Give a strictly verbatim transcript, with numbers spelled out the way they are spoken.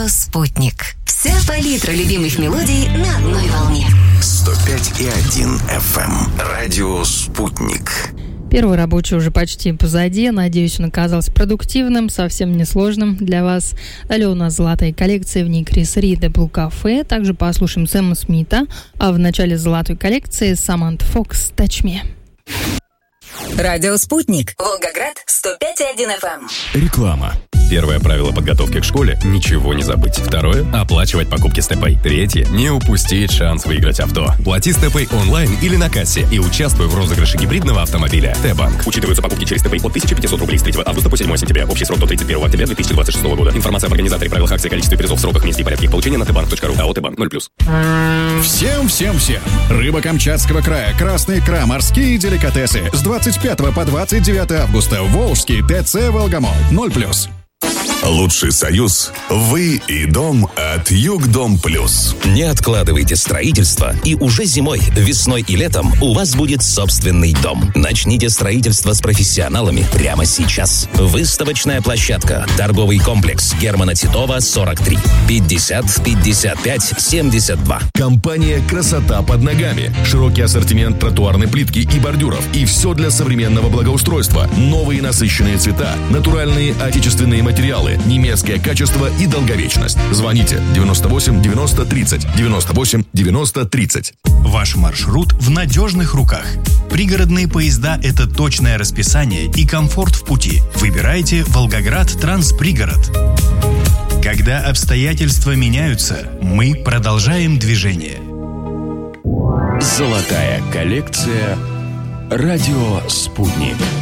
Радио «Спутник». Вся палитра любимых мелодий на одной волне. сто пять и один эф эм. Радио «Спутник». Первый рабочий уже почти позади. Надеюсь, он оказался продуктивным, совсем несложным для вас. Далее у нас золотая коллекция, в ней Крис Рид и Blue Cafe. Также послушаем Сэма Смита. А в начале золотой коллекции Саманта Фокс «Touch Me». Радио «Спутник». Волгоград, сто пять и один эф эм. Реклама. Первое правило подготовки к школе – ничего не забыть. Второе – оплачивать покупки с ТП. Третье – не упустить шанс выиграть авто. Плати с ТП онлайн или на кассе и участвуй в розыгрыше гибридного автомобиля. Т-банк. Учитываются покупки через ТП от тысяча пятьсот рублей с третьего августа по седьмого сентября. Общий срок до тридцать первого октября две тысячи двадцать шестого года. Информация об организаторе, правилах акции, количестве призов, сроках, месте и порядке их получения на тбанк точка ру. АО «Т-банк» ноль плюс. Всем, всем, всем! Рыба Камчатского края, красная икра, морские деликатесы. С двадцать пятого по двадцать девятое августа. Волжский ТЦ «Волгомол» ноль плюс. Лучший союз – вы и дом от Югдом Плюс. Не откладывайте строительство, и уже зимой, весной и летом у вас будет собственный дом. Начните строительство с профессионалами прямо сейчас. Выставочная площадка. Торговый комплекс Германа Титова, сорок три. пятьдесят пятьдесят пять семьдесят два. Компания «Красота под ногами». Широкий ассортимент тротуарной плитки и бордюров. И все для современного благоустройства. Новые насыщенные цвета, натуральные отечественные материалы, немецкое качество и долговечность. Звоните девяносто восемь девяносто тридцать, девяносто восемь девяносто тридцать. Ваш маршрут в надежных руках. Пригородные поезда – это точное расписание и комфорт в пути. Выбирайте Волгоград Транспригород. Когда обстоятельства меняются, мы продолжаем движение. Золотая коллекция. Радио «Спутник».